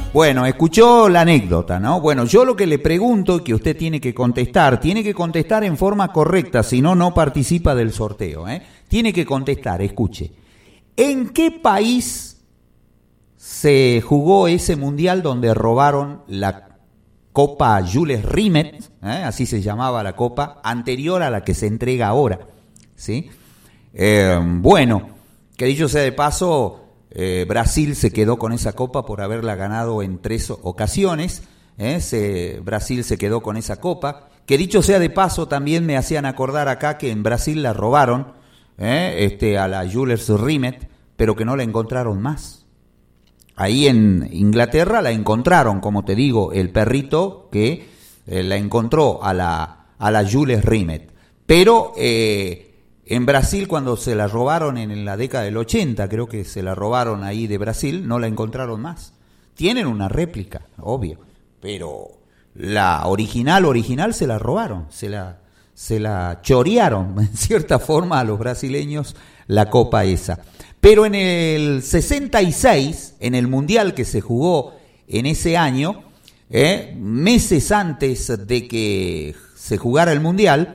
Bueno, escuchó la anécdota, ¿no? Bueno, yo lo que le pregunto y que usted tiene que contestar en forma correcta, si no, no participa del sorteo, ¿eh? Tiene que contestar, escuche. ¿En qué país se jugó ese mundial donde robaron la Copa Jules Rimet, así se llamaba la copa, anterior a la que se entrega ahora, ¿sí? Bueno, que dicho sea de paso, Brasil se quedó con esa copa por haberla ganado en 3 ocasiones, Brasil se quedó con esa copa, que dicho sea de paso también me hacían acordar acá que en Brasil la robaron a la Jules Rimet, pero que no la encontraron más. Ahí en Inglaterra la encontraron, como te digo, el perrito que la encontró a la Jules Rimet, pero en Brasil, cuando se la robaron en la década del 80, creo que se la robaron ahí de Brasil, no la encontraron más. Tienen una réplica, obvio, pero la original se la robaron, se la chorearon, en cierta forma, a los brasileños la copa esa. Pero en el 66, en el Mundial que se jugó en ese año, meses antes de que se jugara el Mundial,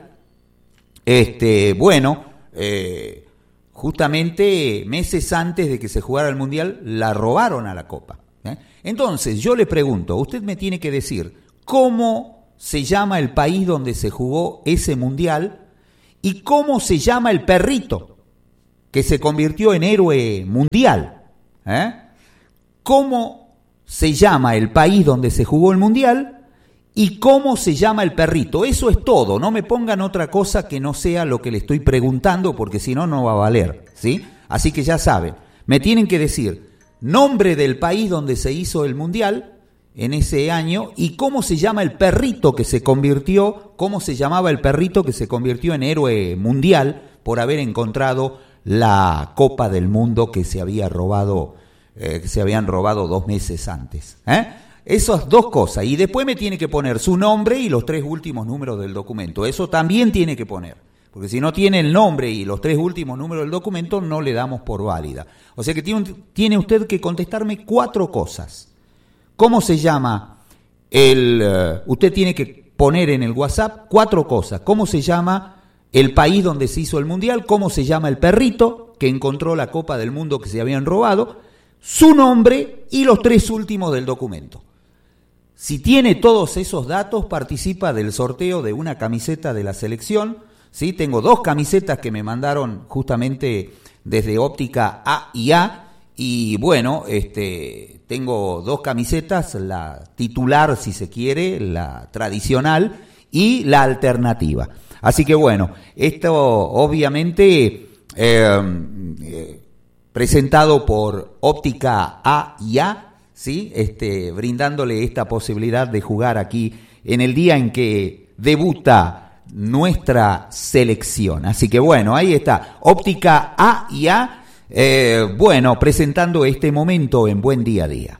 justamente meses antes de que se jugara el Mundial, la robaron a la Copa. Entonces, yo le pregunto, usted me tiene que decir cómo se llama el país donde se jugó ese Mundial y cómo se llama el perrito que se convirtió en héroe mundial. ¿Cómo se llama el país donde se jugó el Mundial? ¿Y cómo se llama el perrito? Eso es todo, no me pongan otra cosa que no sea lo que le estoy preguntando, porque si no, no va a valer, ¿sí? Así que ya saben, me tienen que decir nombre del país donde se hizo el Mundial en ese año y cómo se llama el perrito que se convirtió, cómo se llamaba el perrito que se convirtió en héroe mundial por haber encontrado la Copa del Mundo que se habían robado 2 meses antes, Esas 2 cosas, y después me tiene que poner su nombre y los 3 últimos números del documento, eso también tiene que poner, porque si no tiene el nombre y los 3 últimos números del documento no le damos por válida. O sea que tiene usted que contestarme 4 cosas. ¿Cómo se llama usted tiene que poner en el WhatsApp 4 cosas, cómo se llama el país donde se hizo el Mundial, cómo se llama el perrito que encontró la Copa del Mundo que se habían robado, su nombre y los 3 últimos del documento. Si tiene todos esos datos, participa del sorteo de una camiseta de la selección, ¿sí? Tengo 2 camisetas que me mandaron justamente desde Óptica A&A, y bueno, tengo 2 camisetas, la titular si se quiere, la tradicional y la alternativa. Así que bueno, esto obviamente presentado por Óptica A&A, ¿sí? Brindándole esta posibilidad de jugar aquí en el día en que debuta nuestra selección. Así que bueno, ahí está, Óptica A&A, presentando este momento en Buen Día a Día.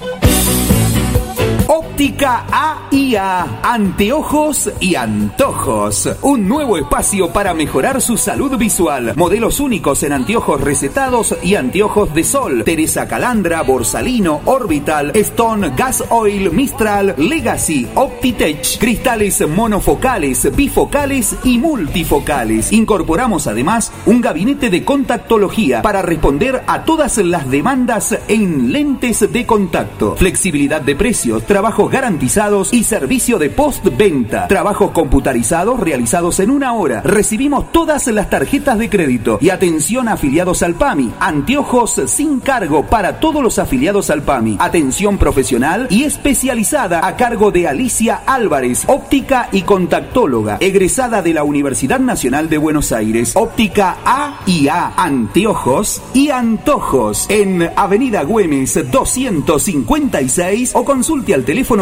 Óptica A&A, anteojos y antojos. Un nuevo espacio para mejorar su salud visual. Modelos únicos en anteojos recetados y anteojos de sol. Teresa Calandra, Borsalino, Orbital, Stone, Gas Oil, Mistral, Legacy, Optitech. Cristales monofocales, bifocales y multifocales. Incorporamos además un gabinete de contactología para responder a todas las demandas en lentes de contacto. Flexibilidad de precios, trabajos garantizados y servicio de postventa. Trabajos computarizados realizados en 1 hora. Recibimos todas las tarjetas de crédito y atención a afiliados al PAMI. Anteojos sin cargo para todos los afiliados al PAMI. Atención profesional y especializada a cargo de Alicia Álvarez, óptica y contactóloga, egresada de la Universidad Nacional de Buenos Aires. Óptica A&A, anteojos y antojos, en Avenida Güemes 256, o consulte al teléfono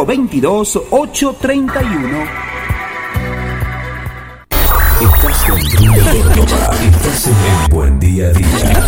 422-831. Estás en Buen Día a Día.